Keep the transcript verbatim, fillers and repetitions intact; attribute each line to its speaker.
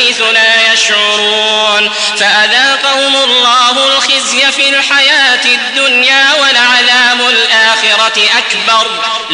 Speaker 1: حيث لا يشعرون فأذاقهم الله الخزي في الحياة الدنيا ولعذاب الآخرة أكبر